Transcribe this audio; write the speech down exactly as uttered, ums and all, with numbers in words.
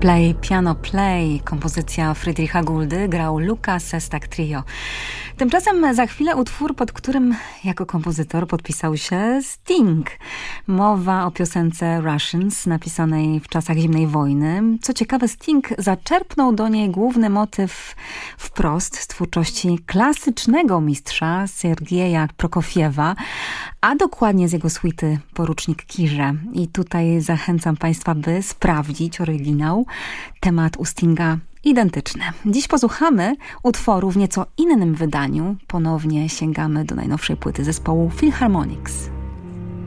Play, Piano Play, kompozycja Friedricha Guldy, grał Luca Sestak Trio. Tymczasem za chwilę utwór, pod którym jako kompozytor podpisał się Sting. Mowa o piosence Russians, napisanej w czasach zimnej wojny. Co ciekawe, Sting zaczerpnął do niej główny motyw wprost z twórczości klasycznego mistrza Siergieja Prokofiewa, a dokładnie z jego suity Porucznik Kirze. I tutaj zachęcam Państwa, by sprawdzić oryginał. Temat u Stinga identyczny. Dziś posłuchamy utworu w nieco innym wydaniu. Ponownie sięgamy do najnowszej płyty zespołu Philharmonics.